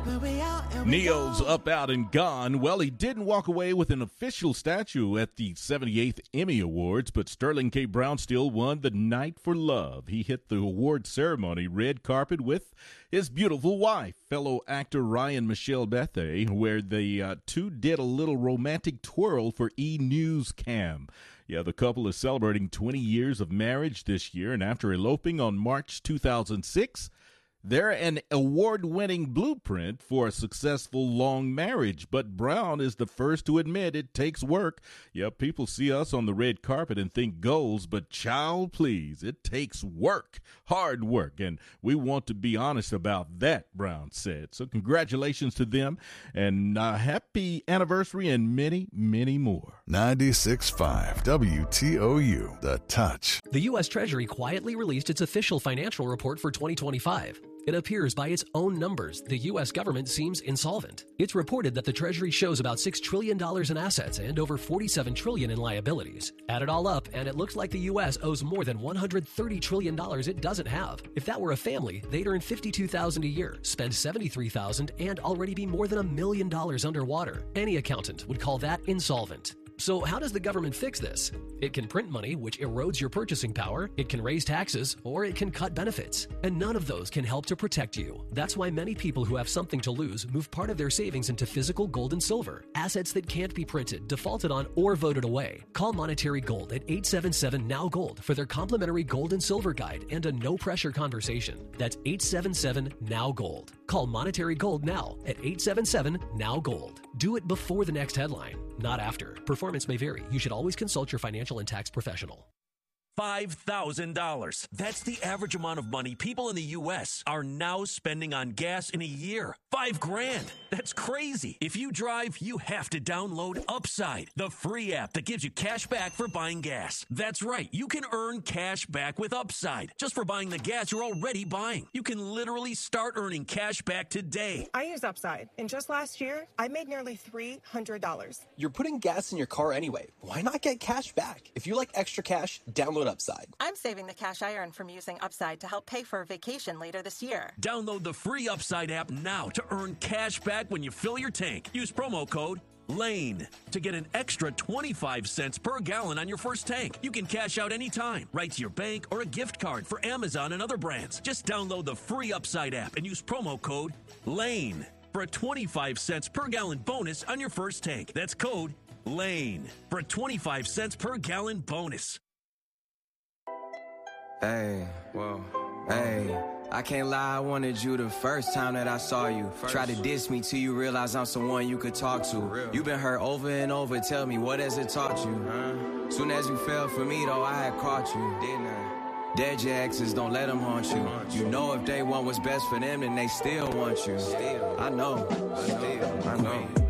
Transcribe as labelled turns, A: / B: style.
A: Neo's Up, Out, and Gone. Well, he didn't walk away with an official statue at the 78th Emmy Awards, but Sterling K. Brown still won the Night for Love. He hit the award ceremony red carpet with his beautiful wife, fellow actor Ryan Michelle Bethay, where the two did a little romantic twirl for E! News Cam. Yeah, the couple is celebrating 20 years of marriage this year, and after eloping on March 2006, they're an award-winning blueprint for a successful long marriage, but Brown is the first to admit it takes work. Yeah, people see us on the red carpet and think goals, but child, please, it takes work, hard work, and we want to be honest about that, Brown said. So congratulations to them, and happy anniversary and many, many more.
B: 96.5 WTOU, The Touch.
C: The U.S. Treasury quietly released its official financial report for 2025. It appears by its own numbers, the U.S. government seems insolvent. It's reported that the Treasury shows about $6 trillion in assets and over $47 trillion in liabilities. Add it all up, and it looks like the U.S. owes more than $130 trillion it doesn't have. If that were a family, they'd earn $52,000 a year, spend $73,000, and already be more than $1 million underwater. Any accountant would call that insolvent. So how does the government fix this? It can print money, which erodes your purchasing power, it can raise taxes, or it can cut benefits. And none of those can help to protect you. That's why many people who have something to lose move part of their savings into physical gold and silver, assets that can't be printed, defaulted on, or voted away. Call Monetary Gold at 877-NOW-GOLD for their complimentary gold and silver guide and a no-pressure conversation. That's 877-NOW-GOLD. Call Monetary Gold now at 877-NOW-GOLD. Do it before the next headline, not after. Performance may vary. You should always consult your financial and tax professional.
D: $5,000. That's the average amount of money people in the U.S. are now spending on gas in a year. $5,000. That's crazy. If you drive, you have to download Upside, the free app that gives you cash back for buying gas. That's right. You can earn cash back with Upside just for buying the gas you're already buying. You can literally start earning cash back today.
E: I use Upside, and just last year, I made nearly $300.
F: You're putting gas in your car anyway. Why not get cash back? If you like extra cash, download Upside.
G: I'm saving the cash I earn from using Upside to help pay for a vacation later this year.
D: Download the free Upside app now to earn cash back when you fill your tank. Use promo code LANE to get an extra 25 cents per gallon on your first tank. You can cash out anytime, right to your bank or a gift card for Amazon and other brands. Just download the free Upside app and use promo code LANE for a 25 cents per gallon bonus on your first tank. That's code LANE for a 25 cents per gallon bonus.
H: Hey, I can't lie, I wanted you the first time that I saw you. Try to diss me till you realize I'm someone you could talk to. You've been hurt over and over, tell me, what has it taught you? Soon as you fell for me, though, I had caught you, didn't I? Dead your exes, don't let them haunt you. You know if they want what's best for them, then they still want you. I know.